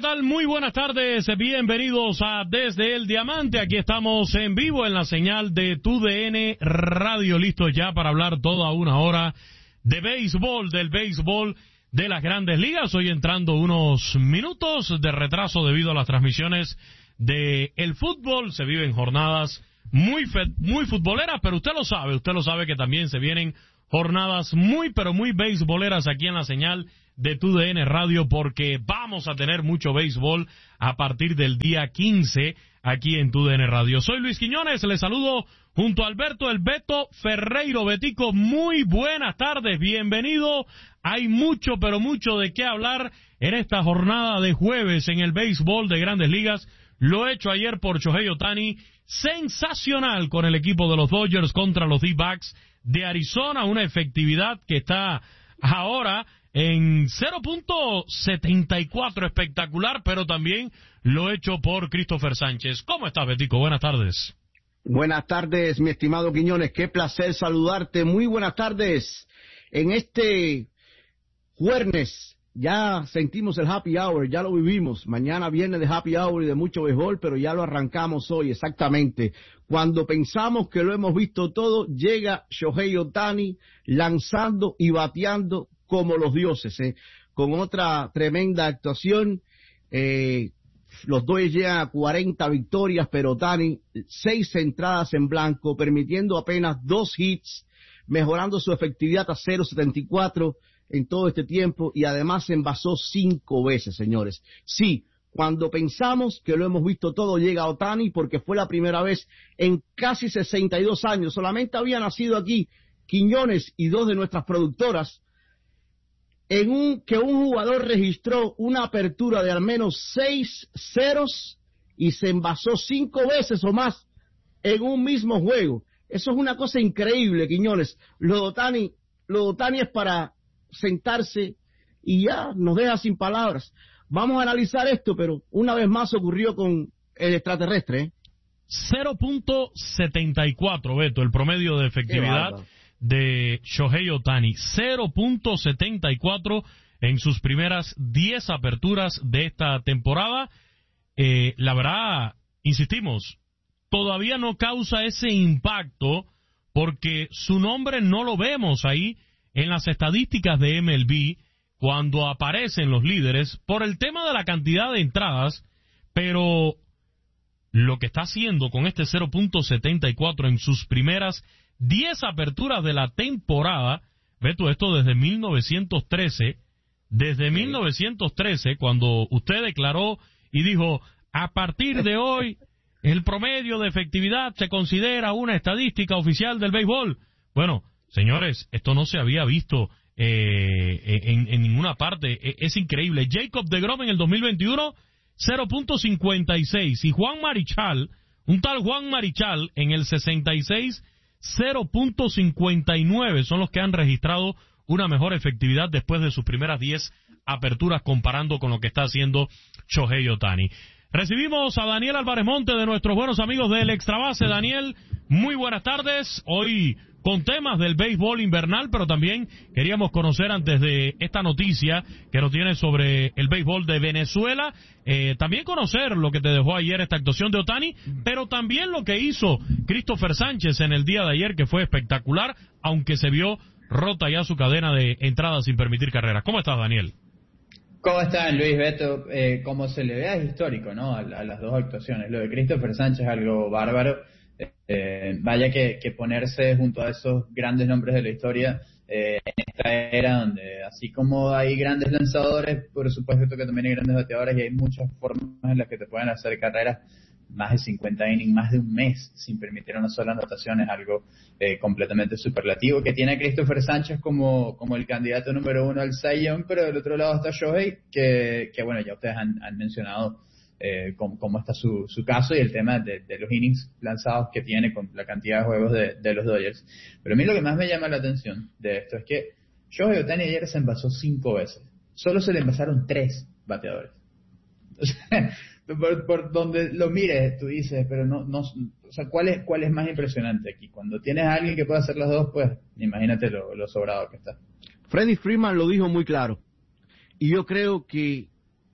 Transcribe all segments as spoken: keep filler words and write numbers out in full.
tal? Muy buenas tardes, bienvenidos a Desde el Diamante. Aquí estamos en vivo en la señal de T U D N Radio, listos ya para hablar toda una hora de béisbol, del béisbol de las Grandes Ligas. Hoy entrando unos minutos de retraso debido a las transmisiones de el fútbol. Se viven jornadas muy fe- muy futboleras, pero usted lo sabe, usted lo sabe que también se vienen jornadas muy, pero muy beisboleras aquí en la señal de T U D N Radio, porque vamos a tener mucho béisbol a partir del día quince aquí en T U D N Radio. Soy Luis Quiñones, les saludo junto a Alberto El Beto Ferreiro. Betico, muy buenas tardes, bienvenido. Hay mucho, pero mucho de qué hablar en esta jornada de jueves en el béisbol de Grandes Ligas. Lo hecho ayer por Shohei Ohtani, sensacional con el equipo de los Dodgers contra los D-Backs de Arizona, una efectividad que está ahora en cero punto setenta y cuatro, espectacular, pero también lo hecho por Christopher Sánchez. ¿Cómo estás, Betico? Buenas tardes. Buenas tardes, mi estimado Quiñones, qué placer saludarte, muy buenas tardes. En este jueves ya sentimos el happy hour, ya lo vivimos, mañana viene de happy hour y de mucho béisbol, pero ya lo arrancamos hoy, exactamente. Cuando pensamos que lo hemos visto todo, llega Shohei Ohtani lanzando y bateando como los dioses, ¿eh? Con otra tremenda actuación. eh, los Dodgers llegan a cuarenta victorias, pero Ohtani, seis entradas en blanco, permitiendo apenas dos hits, mejorando su efectividad a cero punto setenta y cuatro en todo este tiempo, y además se envasó cinco veces, señores. Sí, cuando pensamos que lo hemos visto todo, llega Ohtani, porque fue la primera vez en casi sesenta y dos años, solamente había nacido aquí Quiñones y dos de nuestras productoras, en un que un jugador registró una apertura de al menos seis ceros y se envasó cinco veces o más en un mismo juego. Eso es una cosa increíble, Quiñones. Lo de Ohtani, lo de Ohtani es para sentarse y ya nos deja sin palabras. Vamos a analizar esto, pero una vez más ocurrió con el extraterrestre, ¿eh? cero punto setenta y cuatro, Beto, el promedio de efectividad de Shohei Ohtani, cero punto setenta y cuatro en sus primeras diez aperturas de esta temporada. Eh, la verdad, insistimos, todavía no causa ese impacto porque su nombre no lo vemos ahí en las estadísticas de M L B cuando aparecen los líderes por el tema de la cantidad de entradas, pero lo que está haciendo con este cero punto setenta y cuatro en sus primeras diez aperturas de la temporada, Beto, esto desde mil novecientos trece, desde sí. mil novecientos trece, cuando usted declaró y dijo, a partir de hoy, el promedio de efectividad se considera una estadística oficial del béisbol. Bueno, señores, esto no se había visto eh, en, en ninguna parte, es increíble. Jacob deGrom en el dos mil veintiuno, cero punto cincuenta y seis, y Juan Marichal, un tal Juan Marichal en el sesenta y seis, cero punto cincuenta y nueve son los que han registrado una mejor efectividad después de sus primeras diez aperturas, comparando con lo que está haciendo Shohei Ohtani. Recibimos a Daniel Álvarez Monte, de nuestros buenos amigos del Extrabase. Daniel, muy buenas tardes. Hoy con temas del béisbol invernal, pero también queríamos conocer, antes de esta noticia que nos tiene sobre el béisbol de Venezuela, eh, también conocer lo que te dejó ayer esta actuación de Ohtani, pero también lo que hizo Christopher Sánchez en el día de ayer, que fue espectacular, aunque se vio rota ya su cadena de entradas sin permitir carreras. ¿Cómo estás, Daniel? ¿Cómo están, Luis, Beto? Eh, como se le vea, es histórico, ¿no? A, a las dos actuaciones. Lo de Christopher Sánchez es algo bárbaro. Eh, vaya que, que ponerse junto a esos grandes nombres de la historia eh, en esta era donde, así como hay grandes lanzadores, por supuesto que también hay grandes bateadores, y hay muchas formas en las que te pueden hacer carreras, más de cincuenta innings, más de un mes sin permitir una sola anotación, es algo eh, completamente superlativo, que tiene a Christopher Sánchez como, como el candidato número uno al Cy Young, pero del otro lado está Shohei, que, que bueno, ya ustedes han, han mencionado eh, cómo, cómo está su, su caso y el tema de, de los innings lanzados que tiene con la cantidad de juegos de, de los Dodgers. Pero a mí lo que más me llama la atención de esto es que Shohei Ohtani ayer se envasó cinco veces, solo se le envasaron tres bateadores. O sea, por, por donde lo mires, tú dices, pero no, no, o sea, ¿cuál es, cuál es más impresionante aquí? Cuando tienes a alguien que pueda hacer las dos, pues, imagínate lo, lo sobrado que está. Freddie Freeman lo dijo muy claro, y yo creo que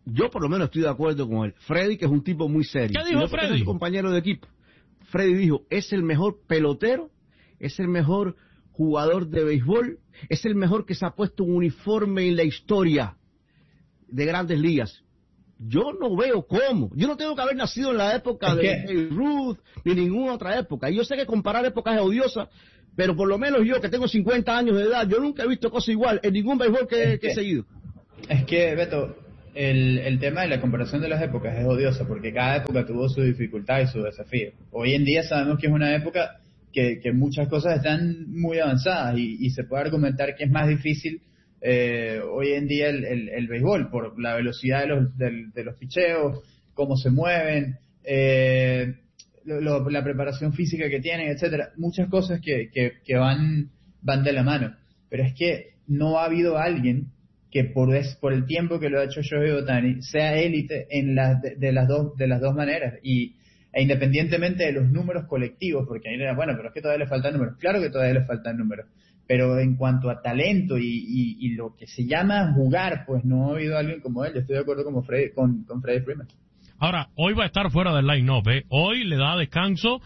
Yo por lo menos estoy de acuerdo con él. Freddy, que es un tipo muy serio. ¿Qué dijo no Freddy? Es compañero de equipo. Freddy dijo, es el mejor pelotero, es el mejor jugador de béisbol, es el mejor que se ha puesto un uniforme en la historia de Grandes Ligas. Yo no veo cómo. Yo no tengo que haber nacido en la época de Babe Ruth ni ninguna otra época. Y yo sé que comparar épocas es odiosa, pero por lo menos yo, que tengo cincuenta años de edad, yo nunca he visto cosa igual en ningún béisbol que, es que he seguido. Es que, Beto, el, el tema de la comparación de las épocas es odiosa porque cada época tuvo su dificultad y su desafío. Hoy en día sabemos que es una época que, que muchas cosas están muy avanzadas y, y se puede argumentar que es más difícil eh, hoy en día el, el, el béisbol por la velocidad de los, de, de los picheos, cómo se mueven, eh, lo, lo, la preparación física que tienen, etcétera. Muchas cosas que, que, que van, van de la mano. Pero es que no ha habido alguien que por, es, por el tiempo que lo ha hecho Shohei Ohtani sea élite en las de, de las dos de las dos maneras y e independientemente de los números colectivos, porque ahí era bueno, pero es que todavía le faltan números. Claro que todavía le faltan números, pero en cuanto a talento y, y, y lo que se llama jugar, pues no ha habido alguien como él. Yo estoy de acuerdo como Freddy, con, con Freddie Freeman. Ahora, hoy va a estar fuera del line-up, ¿eh? Hoy le da descanso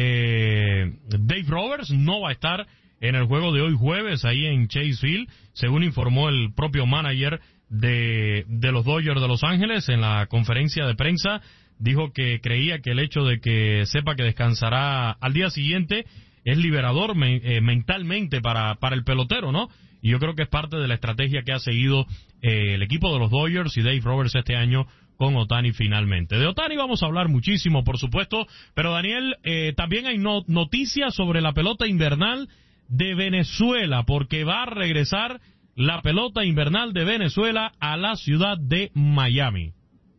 eh, Dave Roberts, no va a estar en el juego de hoy jueves ahí en Chase Field, según informó el propio manager de, de los Dodgers de Los Ángeles en la conferencia de prensa. Dijo que creía que el hecho de que sepa que descansará al día siguiente es liberador me, eh, mentalmente para, para el pelotero, ¿no? Y yo creo que es parte de la estrategia que ha seguido eh, el equipo de los Dodgers y Dave Roberts este año con Ohtani finalmente. De Ohtani vamos a hablar muchísimo, por supuesto, pero Daniel, eh, también hay no, noticias sobre la pelota invernal de Venezuela, porque va a regresar la pelota invernal de Venezuela a la ciudad de Miami.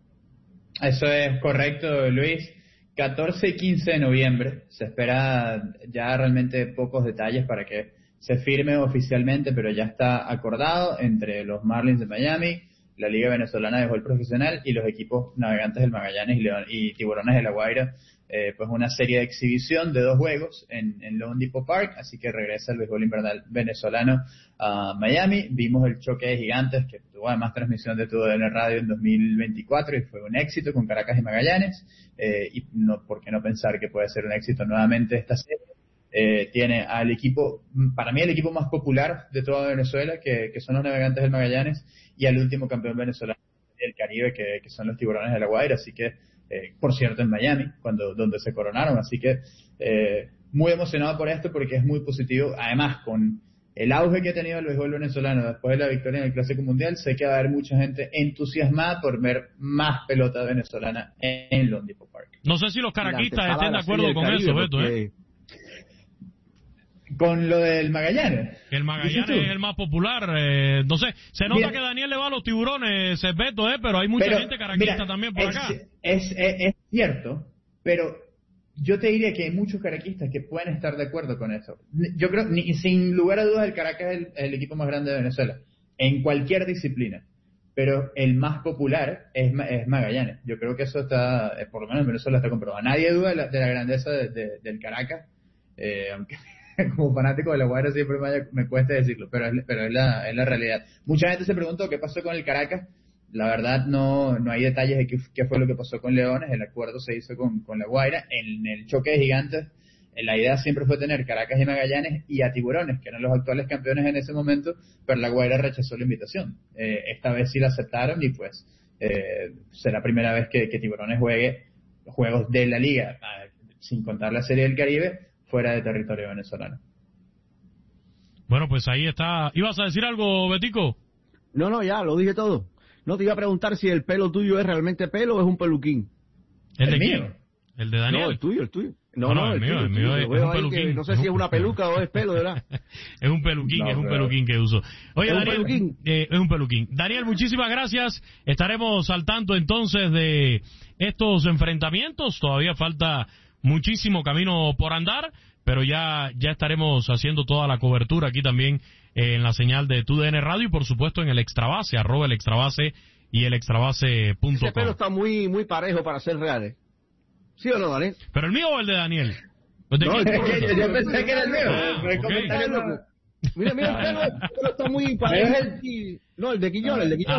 Eso es correcto, Luis. catorce y quince de noviembre. Se espera ya realmente pocos detalles para que se firme oficialmente, pero ya está acordado entre los Marlins de Miami, la Liga Venezolana de Béisbol Profesional y los equipos Navegantes del Magallanes y, León, y Tiburones de La Guaira. Eh, pues una serie de exhibición de dos juegos en, en Lone Depot Park, así que regresa el béisbol invernal venezolano a Miami. Vimos el choque de gigantes que tuvo además transmisión de T U D N Radio en dos mil veinticuatro y fue un éxito con Caracas y Magallanes, eh, y no, ¿por qué no pensar que puede ser un éxito nuevamente esta serie? Eh, tiene al equipo, para mí el equipo más popular de toda Venezuela, que, que son los Navegantes del Magallanes, y al último campeón venezolano del Caribe, que, que son los Tiburones de La Guaira, así que Eh, por cierto en Miami, cuando donde se coronaron, así que eh, muy emocionado por esto porque es muy positivo. Además, con el auge que ha tenido el béisbol venezolano después de la victoria en el Clásico Mundial, sé que va a haber mucha gente entusiasmada por ver más pelota venezolana en, en Lone Depot Park. No sé si los caraquistas estén de acuerdo con eso, Beto, ¿eh? Con lo del Magallanes. El Magallanes es el más popular. Eh, no sé, se nota mira, que Daniel le va a los Tiburones, es Beto, ¿eh? Pero hay mucha pero, gente caraquista mira, también por es, acá. Es, es, es cierto, pero yo te diría que hay muchos caraquistas que pueden estar de acuerdo con eso. Yo creo, ni, sin lugar a dudas, el Caracas es el, el equipo más grande de Venezuela, en cualquier disciplina. Pero el más popular es, es Magallanes. Yo creo que eso está, por lo menos en Venezuela está comprobado. Nadie duda de la, de la grandeza de, de, del Caracas, eh, aunque como fanático de La Guaira siempre me, me cuesta decirlo, pero, es, pero es, la, es la realidad. Mucha gente se preguntó qué pasó con el Caracas. La verdad no, no hay detalles de qué, qué fue lo que pasó con Leones. El acuerdo se hizo con, con La Guaira. En el choque de gigantes, la idea siempre fue tener Caracas y Magallanes y a Tiburones, que eran los actuales campeones en ese momento, pero La Guaira rechazó la invitación. Eh, esta vez sí la aceptaron y pues eh, será la primera vez que, que Tiburones juegue juegos de la liga, sin contar la Serie del Caribe, fuera de territorio venezolano. Bueno, pues ahí está. ¿Ibas a decir algo, Betico? No, no, ya, lo dije todo. No, te iba a preguntar si el pelo tuyo es realmente pelo o es un peluquín. ¿El, ¿El de mío? quién? ¿El de Daniel? No, el tuyo, el tuyo. No, no, no el, el mío, el mío es, es un peluquín. Que, no sé si es una peluca o es pelo, ¿verdad? Es un peluquín, no, es un pero... peluquín que uso. Oye, ¿Es Daniel, un peluquín? Eh, es un peluquín. Daniel, muchísimas gracias. Estaremos al tanto entonces de estos enfrentamientos. Todavía falta muchísimo camino por andar, pero ya ya estaremos haciendo toda la cobertura aquí también eh, en la señal de T U D N Radio y por supuesto en el Extrabase, arroba el Extrabase y el extrabase punto com. Ese pelo está muy muy parejo para ser reales. ¿Sí o no, Daniel? ¿Pero el mío o el de Daniel? ¿De no, es que yo, yo pensé que era el mío. Ah, el okay. Mira, mira, el pelo, el pelo está muy parejo. El... No, el de Quiñones, el de Quiñones. Ah, bueno, bueno.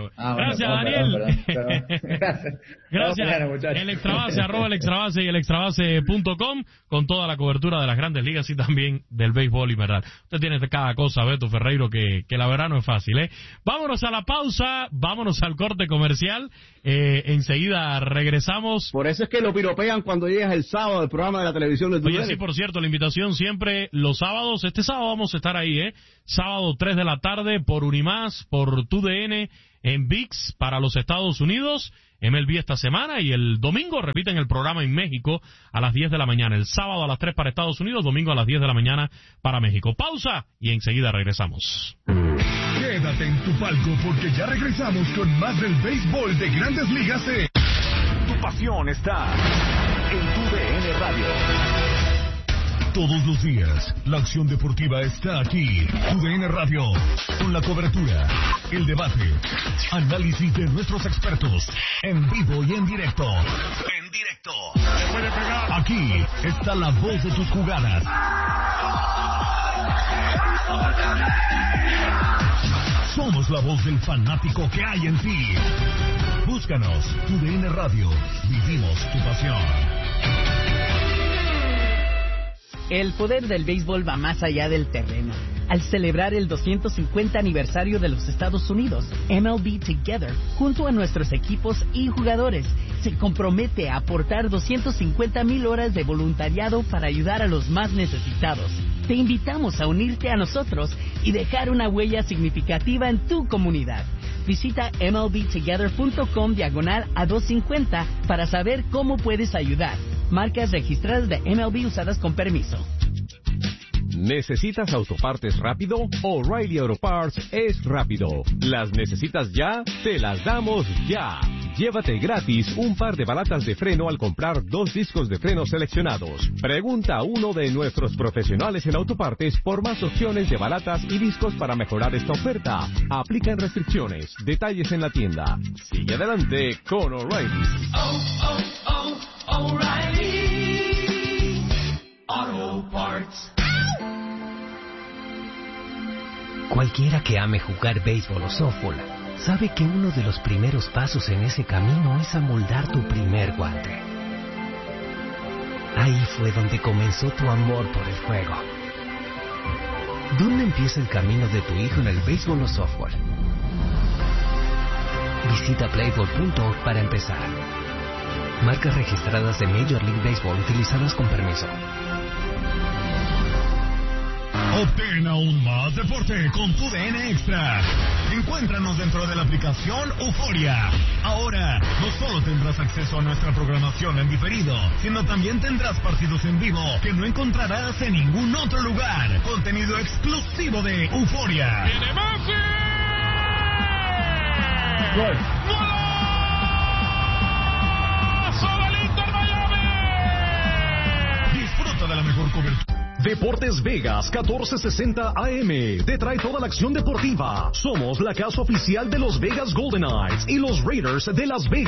claro. Ah, bueno, Gracias, no, Daniel. perdón, perdón, perdón. Gracias. Gracias. Mañana, muchachos. El Extrabase, arroba el Extrabase y el Extrabase punto com con toda la cobertura de las grandes ligas y también del béisbol invernal. Usted tiene cada cosa, Beto Ferreiro, que, que la verdad no es fácil, ¿eh? Vámonos a la pausa, vámonos al corte comercial. Eh, enseguida regresamos. Por eso es que lo piropean cuando llegas el sábado al programa de la televisión de Oye, sí, por cierto, la invitación siempre los sábados. Este sábado vamos a estar ahí, ¿eh? Sábado tres de la tarde por Unimás, por T U D N, en V I X para los Estados Unidos, M L B esta semana, y el domingo repiten el programa en México a las diez de la mañana. El sábado a las tres para Estados Unidos, domingo a las diez de la mañana para México. Pausa y enseguida regresamos. Quédate en tu palco porque ya regresamos con más del béisbol de Grandes Ligas. Tu pasión está en tu D N Radio. Todos los días, la acción deportiva está aquí. Tu D N Radio, con la cobertura, el debate, análisis de nuestros expertos, en vivo y en directo. En directo. Aquí está la voz de tus jugadas. Somos la voz del fanático que hay en ti. Búscanos, Tu D N Radio. Vivimos tu pasión. El poder del béisbol va más allá del terreno. Al celebrar el doscientos cincuenta aniversario de los Estados Unidos, M L B Together, junto a nuestros equipos y jugadores, se compromete a aportar doscientas cincuenta mil horas de voluntariado para ayudar a los más necesitados. Te invitamos a unirte a nosotros y dejar una huella significativa en tu comunidad. Visita M L B together punto com diagonal a doscientos cincuenta para saber cómo puedes ayudar. Marcas registradas de M L B usadas con permiso. ¿Necesitas autopartes rápido? O'Reilly Auto Parts es rápido. ¿Las necesitas ya? Te las damos ya. Llévate gratis un par de balatas de freno al comprar dos discos de freno seleccionados. Pregunta a uno de nuestros profesionales en autopartes por más opciones de balatas y discos para mejorar esta oferta. Aplican restricciones. Detalles en la tienda. Sigue adelante con O'Reilly. Oh, oh, oh, O'Reilly Auto Parts. Cualquiera que ame jugar béisbol o softball sabe que uno de los primeros pasos en ese camino es amoldar tu primer guante. Ahí fue donde comenzó tu amor por el juego. ¿Dónde empieza el camino de tu hijo en el béisbol o softball? Visita Playboy punto org para empezar. Marcas registradas de Major League Baseball utilizadas con permiso. Obtén aún más deporte con tu D N Extra. Encuéntranos dentro de la aplicación Euforia. Ahora, no solo tendrás acceso a nuestra programación en diferido, sino también tendrás partidos en vivo que no encontrarás en ningún otro lugar. Contenido exclusivo de Euforia. ¡Viene Messi! ¡Gol! ¡Golazo del Inter Miami! Disfruta de la mejor cobertura. Deportes Vegas catorce sesenta A M te trae toda la acción deportiva. Somos la casa oficial de los Vegas Golden Knights y los Raiders de Las Vegas.